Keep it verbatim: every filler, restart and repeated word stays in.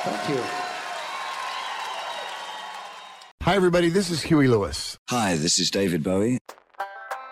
Thank you. Hi, everybody. This is Huey Lewis. Hi, this is David Bowie.